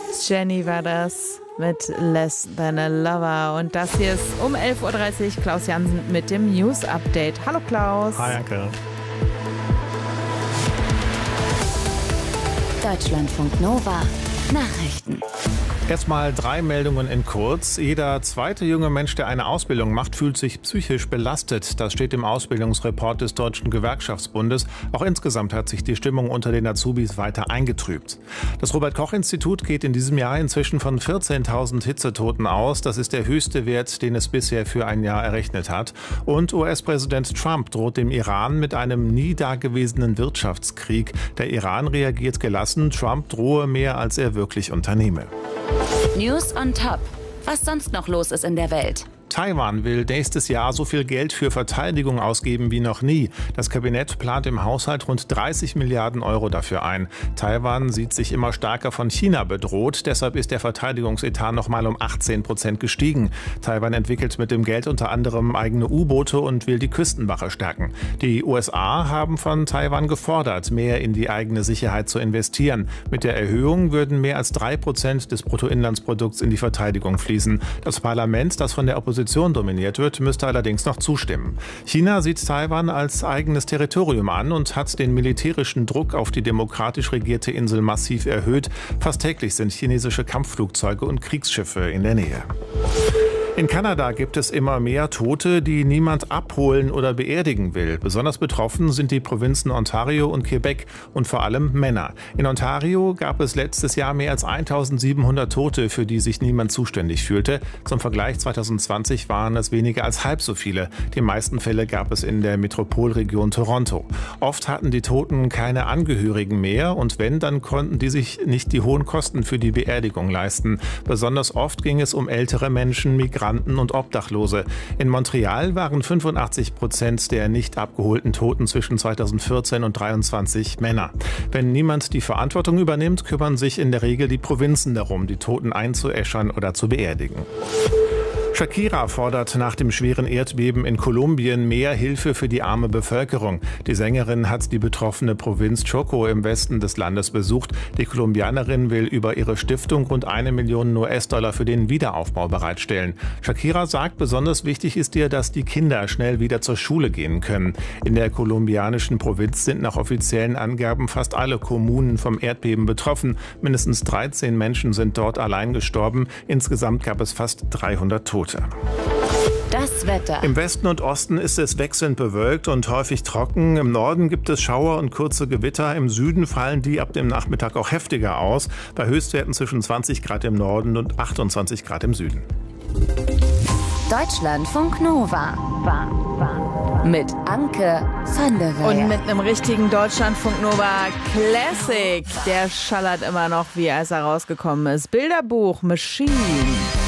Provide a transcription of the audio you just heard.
Jenny war das mit Less Than a Lover. Und das hier ist um 11.30 Uhr Klaus Jansen mit dem News Update. Hallo Klaus. Hi Anke. Deutschlandfunk Nova Nachrichten. Erstmal 3 Meldungen in kurz. Jeder zweite junge Mensch, der eine Ausbildung macht, fühlt sich psychisch belastet. Das steht im Ausbildungsreport des Deutschen Gewerkschaftsbundes. Auch insgesamt hat sich die Stimmung unter den Azubis weiter eingetrübt. Das Robert-Koch-Institut geht in diesem Jahr inzwischen von 14.000 Hitzetoten aus. Das ist der höchste Wert, den es bisher für ein Jahr errechnet hat. Und US-Präsident Trump droht dem Iran mit einem nie dagewesenen Wirtschaftskrieg. Der Iran reagiert gelassen. Trump drohe mehr, als er wirklich unternehme. News on Top. Was sonst noch los ist in der Welt? Taiwan will nächstes Jahr so viel Geld für Verteidigung ausgeben wie noch nie. Das Kabinett plant im Haushalt rund 30 Milliarden Euro dafür ein. Taiwan sieht sich immer stärker von China bedroht. Deshalb ist der Verteidigungsetat noch mal um 18% gestiegen. Taiwan entwickelt mit dem Geld unter anderem eigene U-Boote und will die Küstenwache stärken. Die USA haben von Taiwan gefordert, mehr in die eigene Sicherheit zu investieren. Mit der Erhöhung würden mehr als 3% des Bruttoinlandsprodukts in die Verteidigung fließen. Das Parlament, das von der Opposition dominiert wird, müsste allerdings noch zustimmen. China sieht Taiwan als eigenes Territorium an und hat den militärischen Druck auf die demokratisch regierte Insel massiv erhöht. Fast täglich sind chinesische Kampfflugzeuge und Kriegsschiffe in der Nähe. In Kanada gibt es immer mehr Tote, die niemand abholen oder beerdigen will. Besonders betroffen sind die Provinzen Ontario und Quebec und vor allem Männer. In Ontario gab es letztes Jahr mehr als 1.700 Tote, für die sich niemand zuständig fühlte. Zum Vergleich 2020 waren es weniger als halb so viele. Die meisten Fälle gab es in der Metropolregion Toronto. Oft hatten die Toten keine Angehörigen mehr und wenn, dann konnten die sich nicht die hohen Kosten für die Beerdigung leisten. Besonders oft ging es um ältere Menschen, Migranten und Obdachlose. In Montreal waren 85% der nicht abgeholten Toten zwischen 2014 und 2023 Männer. Wenn niemand die Verantwortung übernimmt, kümmern sich in der Regel die Provinzen darum, die Toten einzuäschern oder zu beerdigen. Shakira fordert nach dem schweren Erdbeben in Kolumbien mehr Hilfe für die arme Bevölkerung. Die Sängerin hat die betroffene Provinz Chocó im Westen des Landes besucht. Die Kolumbianerin will über ihre Stiftung rund 1 Million US-Dollar für den Wiederaufbau bereitstellen. Shakira sagt, besonders wichtig ist ihr, dass die Kinder schnell wieder zur Schule gehen können. In der kolumbianischen Provinz sind nach offiziellen Angaben fast alle Kommunen vom Erdbeben betroffen. Mindestens 13 Menschen sind dort allein gestorben. Insgesamt gab es fast 300 Tote. Das Wetter. Im Westen und Osten ist es wechselnd bewölkt und häufig trocken. Im Norden gibt es Schauer und kurze Gewitter. Im Süden fallen die ab dem Nachmittag auch heftiger aus. Bei Höchstwerten zwischen 20 Grad im Norden und 28 Grad im Süden. Deutschlandfunk Nova. Mit Anke van der Weyer. Und mit einem richtigen Deutschlandfunk Nova Classic. Der schallert immer noch, wie als er rausgekommen ist. Bilderbuch Machine.